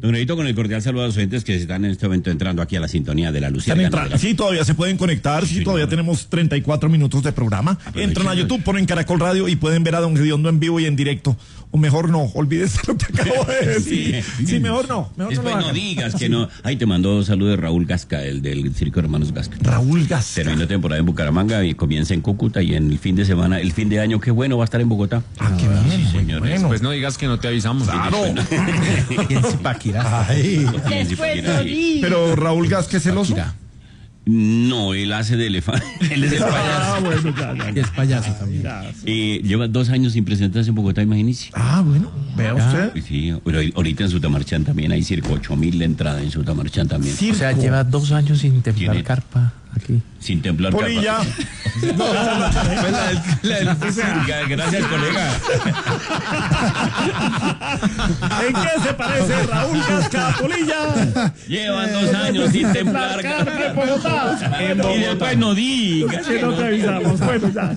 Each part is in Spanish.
Don Gredito, con el cordial saludo a los oyentes que están en este momento entrando aquí a la sintonía de la Luciérnaga. Sí, todavía se pueden conectar, sí, todavía tenemos 34 minutos de programa. Entran a YouTube, ponen Caracol Radio y pueden ver a Don Gediondo en vivo y en directo. O mejor no, olvídese lo que acabo de decir. Sí, mejor no. Después no digas que no. Ahí te mandó saludos Raúl Gasca, el del Circo Hermanos Gasca. Raúl Gasca. Terminó temporada en Bucaramanga y comienza en Cúcuta, y en el fin de semana, el fin de año, qué bueno, va a estar en Bogotá. Qué bien, sí, señores. bueno. Pues no digas que no te avisamos. Claro. Ay. Pero Raúl Gasca es celoso. No, él hace de elefante. Él es el payaso. Bueno, ya. Es payaso también. Lleva 2 años sin presentarse en Bogotá, imagínese. Bueno, vea usted. Sí, pero ahorita en Sutamarchán también hay circo, 8.000 de entrada en Sutamarchán también. O sea, lleva 2 años sin templar carpa aquí. Sin templar Polilla. Gracias, colega. ¿En qué se parece Raúl Gasca a Polilla? Llevan 2 años sin templar carpa en Bogotá. Y después no digas. Que no te avisamos. Bueno, ya.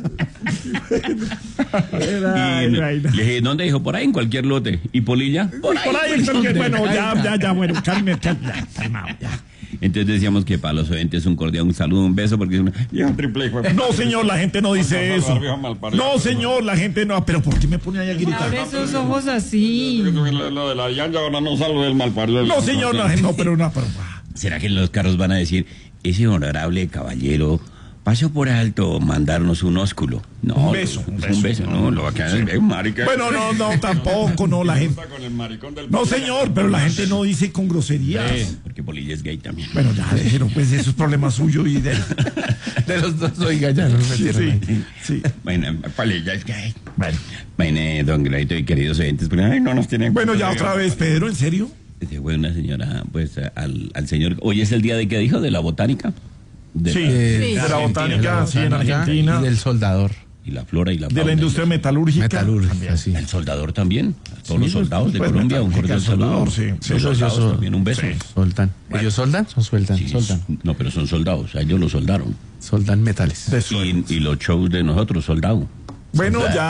Le dije, ¿dónde dijo? Por ahí, en cualquier lote. ¿Y Polilla? Por ahí en cualquier. Bueno, ya, bueno, calmado, ya. Entonces decíamos que para los oyentes un cordial, un saludo, un beso, porque es una triple. No, señor, la gente no dice eso. No, señor, la gente no. Pero ¿por qué me pone ahí a gritar? Abre esos ojos así. Lo de la llanta ahora no salvo del malparido. No, señor, no, pero no. ¿Será que en los carros van a decir, ese honorable caballero pasó por alto mandarnos un ósculo? No, un beso, no, lo va a quedar en marica. Bueno, no, tampoco, no, la gente. No, señor, pero la gente no dice con groserías. Porque Polilla es gay también. Bueno, ya, déjelo, pues eso es problema suyo y de los dos, oiga, ya nos metieron ahí. Sí. Bueno, Polilla es gay. Bueno, don Gredito y queridos oyentes, pero no nos tienen. Bueno, ya otra vez, Pedro, ¿en serio? Fue una señora, pues, al señor. Hoy es el día de, ¿qué dijo? De la botánica. De la botánica, sí, en Argentina. Y del soldador. Y la flora y la fauna. De la industria metalúrgica. Sí. El soldador también. A todos los soldados de Colombia, un cordial saludo. Sí. Los soldados también, un beso. Soldan. ¿Ellos soldan o sueltan? Sí, Soldan. No, pero son soldados. Ellos los soldaron. Soldan metales. Y los shows de nosotros, soldados. Bueno, ya.